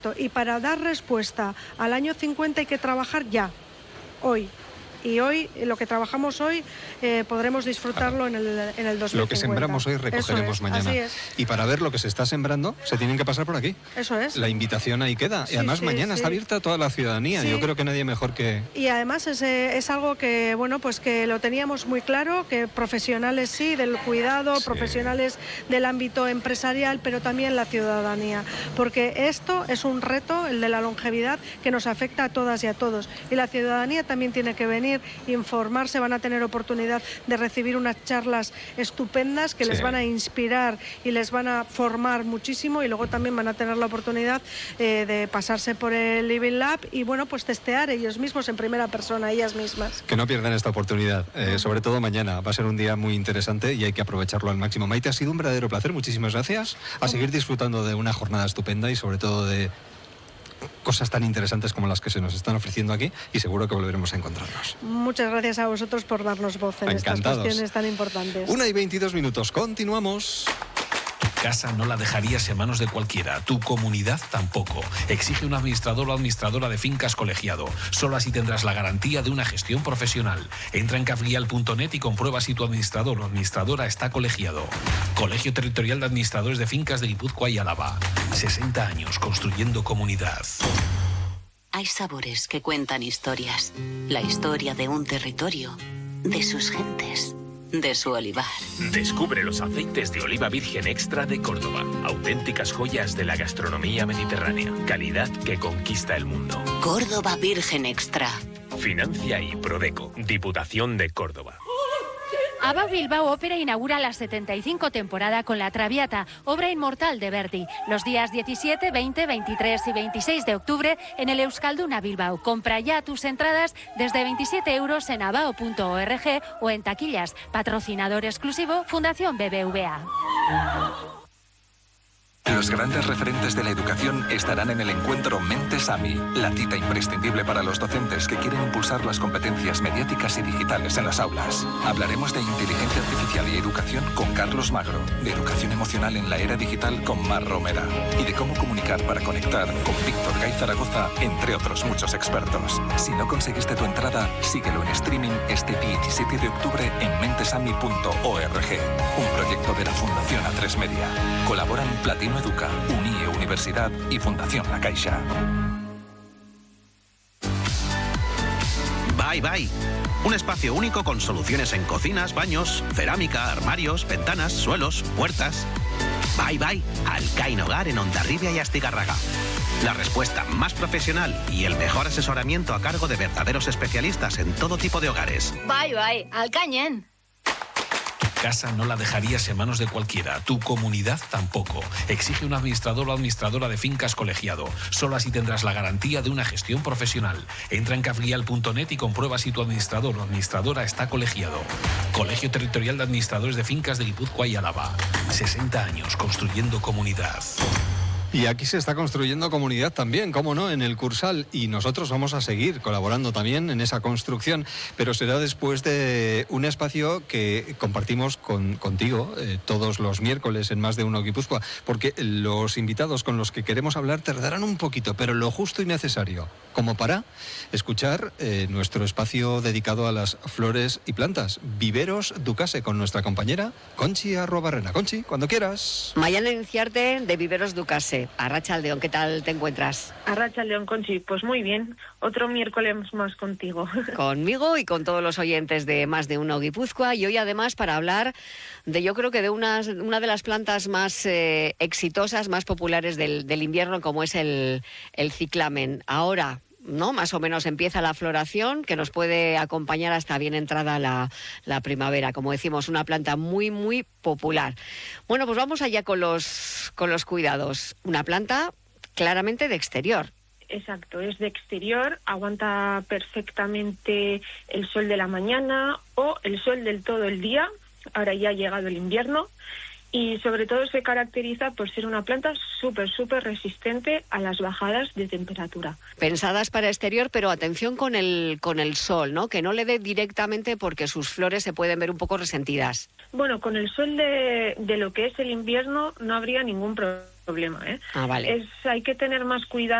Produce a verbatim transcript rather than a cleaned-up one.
Y para dar respuesta al año cincuenta hay que trabajar ya, hoy. Y hoy, lo que trabajamos hoy, eh, podremos disfrutarlo en el, en el dos mil cincuenta. Lo que sembramos hoy recogeremos es, mañana. Así es. Y para ver lo que se está sembrando, se tienen que pasar por aquí. Eso es. La invitación ahí queda. Sí, y además sí, mañana sí. está abierta a toda la ciudadanía. Sí. Yo creo que nadie mejor que... Y además es, es algo que, bueno, pues que lo teníamos muy claro, que profesionales sí, del cuidado, sí. profesionales del ámbito empresarial, pero también la ciudadanía. Porque esto es un reto, el de la longevidad, que nos afecta a todas y a todos. Y la ciudadanía también tiene que venir, informar. Se van a tener oportunidad de recibir unas charlas estupendas que sí. les van a inspirar y les van a formar muchísimo, y luego también van a tener la oportunidad eh, de pasarse por el Living Lab y bueno, pues testear ellos mismos en primera persona, ellas mismas. Que no pierdan esta oportunidad, eh, sobre todo mañana. Va a ser un día muy interesante y hay que aprovecharlo al máximo. Maite, ha sido un verdadero placer, muchísimas gracias. A seguir disfrutando de una jornada estupenda y sobre todo de cosas tan interesantes como las que se nos están ofreciendo aquí, y seguro que volveremos a encontrarnos. Muchas gracias a vosotros por darnos voz en Encantados. Estas cuestiones tan importantes. Una y veintidós minutos, continuamos. Casa no la dejarías en manos de cualquiera, tu comunidad tampoco. Exige un administrador o administradora de fincas colegiado. Solo así tendrás la garantía de una gestión profesional. Entra en cafguial punto net y comprueba si tu administrador o administradora está colegiado. Colegio Territorial de Administradores de Fincas de Guipúzcoa y Álava. sesenta años construyendo comunidad. Hay sabores que cuentan historias. La historia de un territorio, de sus gentes, de su olivar. Descubre los aceites de oliva virgen extra de Córdoba. Auténticas joyas de la gastronomía mediterránea. Calidad que conquista el mundo. Córdoba Virgen Extra. Financia y Prodeco. Diputación de Córdoba. ABBA Bilbao Ópera inaugura la setenta y cinco temporada con La Traviata, obra inmortal de Verdi, los días diecisiete, veinte, veintitrés y veintiséis de octubre en el Euskalduna Bilbao. Compra ya tus entradas desde veintisiete euros en abao punto org o en taquillas. Patrocinador exclusivo, Fundación B B V A. Los grandes referentes de la educación estarán en el encuentro Mentes AMI, la cita imprescindible para los docentes que quieren impulsar las competencias mediáticas y digitales en las aulas. Hablaremos de inteligencia artificial y educación con Carlos Magro, de educación emocional en la era digital con Mar Romera y de cómo comunicar para conectar con Víctor Gay Zaragoza, entre otros muchos expertos. Si no conseguiste tu entrada, síguelo en streaming este diecisiete de octubre en mentesami punto org, un proyecto de la Fundación A tres Media. Colaboran Platino Educa, UNIE Universidad y Fundación La Caixa. Bye Bye. Un espacio único con soluciones en cocinas, baños, cerámica, armarios, ventanas, suelos, puertas. Bye Bye. Alcain Hogar en Hondarribia y Astigarraga. La respuesta más profesional y el mejor asesoramiento a cargo de verdaderos especialistas en todo tipo de hogares. Bye Bye. Alcañen. Casa no la dejarías en manos de cualquiera, tu comunidad tampoco. Exige un administrador o administradora de fincas colegiado. Solo así tendrás la garantía de una gestión profesional. Entra en cafguial punto net y comprueba si tu administrador o administradora está colegiado. Colegio Territorial de Administradores de Fincas de Guipúzcoa y Álava. sesenta años construyendo comunidad. Y aquí se está construyendo comunidad también, cómo no, en el Cursal. Y nosotros vamos a seguir colaborando también en esa construcción, pero será después de un espacio que compartimos con, contigo eh, todos los miércoles en Más de Uno Guipúzcoa, porque los invitados con los que queremos hablar tardarán un poquito, pero lo justo y necesario, como para escuchar eh, nuestro espacio dedicado a las flores y plantas. Viveros Ducase, con nuestra compañera Conchi Arrobarrena. Conchi, cuando quieras. Mañana Inciarte de Viveros Ducase. Arratsaldeon, ¿qué tal te encuentras? Arratsaldeon, Conchi, pues muy bien. Otro miércoles más contigo. Conmigo y con todos los oyentes de Más de Uno Guipúzcoa. Y hoy además para hablar de, yo creo que de unas, una de las plantas más eh, exitosas, más populares del, del invierno, como es el, el ciclamen. Ahora, ¿no? Más o menos empieza la floración, que nos puede acompañar hasta bien entrada la, la primavera. Como decimos, una planta muy, muy popular. Bueno, pues vamos allá con los, con los cuidados. Una planta claramente de exterior. Exacto, es de exterior, aguanta perfectamente el sol de la mañana o el sol del todo el día. Ahora ya ha llegado el invierno. Y sobre todo se caracteriza por ser una planta súper, súper resistente a las bajadas de temperatura. Pensadas para exterior, pero atención con el, con el sol, ¿no? Que no le dé directamente porque sus flores se pueden ver un poco resentidas. Bueno, con el sol de, de lo que es el invierno no habría ningún problema. problema, ¿eh? Ah, vale. Es, hay que tener más cuidado